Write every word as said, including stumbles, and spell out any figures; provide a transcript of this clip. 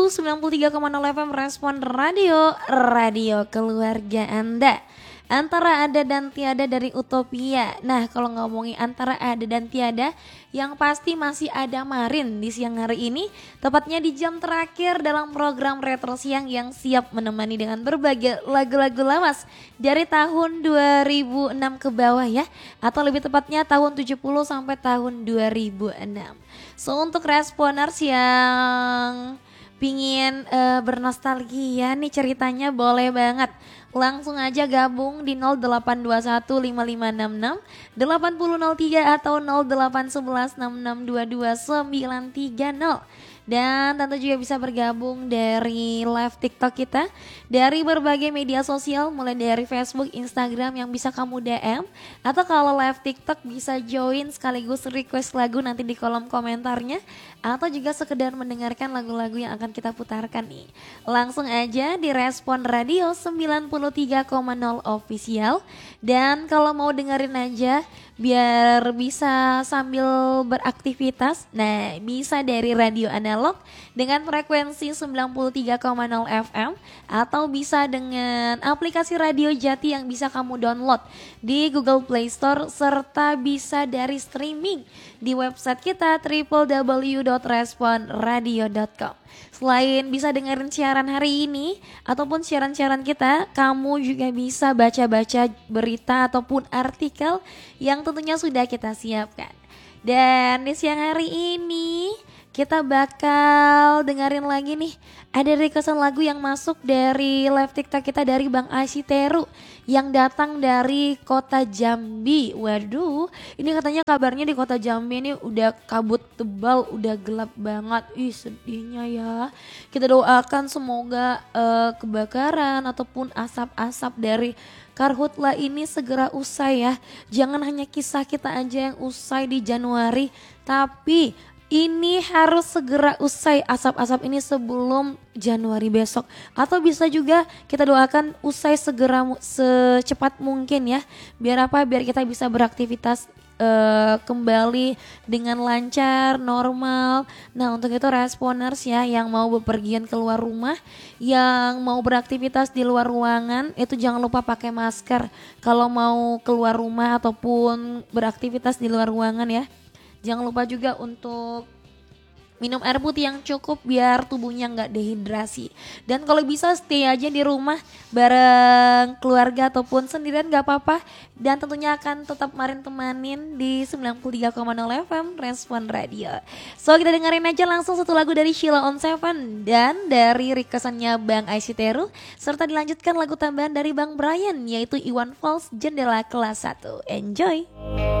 sembilan puluh tiga koma nol F M Respon Radio, radio keluarga Anda. Antara ada dan tiada dari Utopia. Nah, kalau ngomongin antara ada dan tiada, yang pasti masih ada Marin di siang hari ini, tepatnya di jam terakhir dalam program Retro Siang yang siap menemani dengan berbagai lagu-lagu lawas dari tahun dua ribu enam ke bawah ya, atau lebih tepatnya tahun tujuh puluh sampai tahun dua ribu enam. So, untuk responers yang pingin uh, bernostalgia nih ceritanya, boleh banget langsung aja gabung di nol delapan dua satu lima lima enam enam delapan nol nol tiga atau nol delapan satu satu enam enam dua dua sembilan tiga nol. Dan tentu juga bisa bergabung dari live TikTok kita, dari berbagai media sosial mulai dari Facebook, Instagram yang bisa kamu D M, atau kalau live TikTok bisa join sekaligus request lagu nanti di kolom komentarnya, atau juga sekedar mendengarkan lagu-lagu yang akan kita putarkan nih. Langsung aja di Respon Radio sembilan puluh tiga koma nol official. Dan kalau mau dengerin aja biar bisa sambil beraktivitas, nah bisa dari radio analog dengan frekuensi sembilan puluh tiga koma nol F M, atau bisa dengan aplikasi Radio Jati yang bisa kamu download di Google Play Store, serta bisa dari streaming di website kita w w w dot respon radio dot com. Selain bisa dengerin siaran hari ini ataupun siaran-siaran kita, kamu juga bisa baca-baca berita ataupun artikel yang tentunya sudah kita siapkan. Dan di siang hari ini kita bakal dengerin lagi nih, ada requestan lagu yang masuk dari live TikTok kita dari Bang Asiteru yang datang dari kota Jambi. Waduh, ini katanya kabarnya di kota Jambi ini udah kabut tebal, udah gelap banget. Ih, sedihnya ya. Kita doakan semoga uh, kebakaran ataupun asap-asap dari Karhutla ini segera usai ya. Jangan hanya kisah kita aja yang usai di Januari, tapi ini harus segera usai asap-asap ini sebelum Januari besok. Atau bisa juga kita doakan usai segera secepat mungkin ya. Biar apa? Biar kita bisa beraktivitas uh, kembali dengan lancar, normal. Nah, untuk itu responers ya yang mau bepergian keluar rumah, yang mau beraktivitas di luar ruangan, itu jangan lupa pakai masker kalau mau keluar rumah ataupun beraktivitas di luar ruangan ya. Jangan lupa juga untuk minum air putih yang cukup biar tubuhnya nggak dehidrasi. Dan kalau bisa stay aja di rumah bareng keluarga ataupun sendirian nggak apa-apa. Dan tentunya akan tetap Marin temanin di sembilan puluh tiga koma nol F M Respon Radio. So, kita dengerin aja langsung satu lagu dari Sheila on Seven dan dari requestannya Bang Aisiteru, serta dilanjutkan lagu tambahan dari Bang Brian yaitu Iwan Fals Jendela Kelas satu. Enjoy.